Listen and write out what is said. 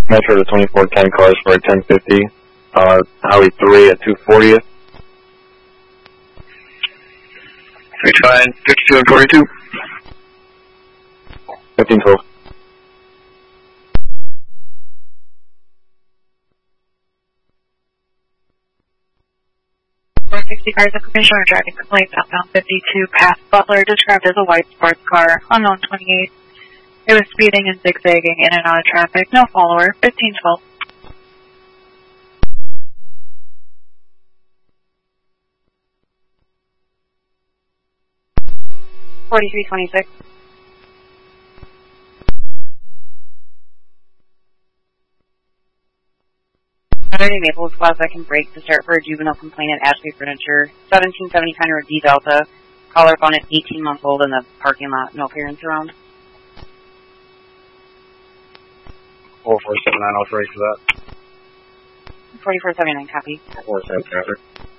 Metro to 2410 cars for a 1050. Highway 3 at 240th. Reach fine, 52 and 42. 1512. 460 cars of commissioner driving complaints outbound 52 past Butler, described as a white sports car, unknown 28. It was speeding and zigzagging in and out of traffic. No follower. 1512. 4326. Saturday Maples Plaza can break to start for a juvenile complaint at Ashley Furniture. 1770 Road D Delta. Caller phone at 18 months old in the parking lot. No parents around. 4479, I'll break for that. 4479, copy. 47 traffic.